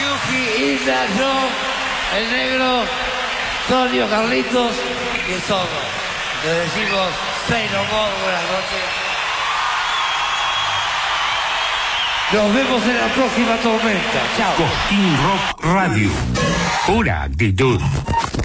Yuji, Hilda, yo, el negro, Tonio, Carlitos y el Zorro. Le decimos say no more, buenas noches. Nos vemos en la próxima tormenta. Chao. Cosquín Rock Radio. Pura actitud.